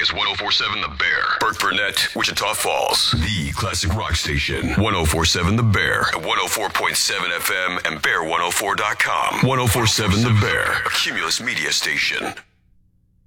is 104.7 The Bear. Burke Burnett, Wichita Falls. The classic rock station. 104.7 The Bear. At 104.7 FM and Bear104.com. 104.7 The Bear. A Cumulus media station.